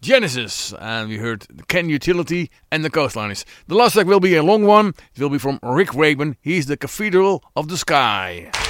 Genesis, and we heard the Ken Utility and the Coastliners. The last track will be a long one. It will be from Rick Rabin. He's the Cathedral of the Sky.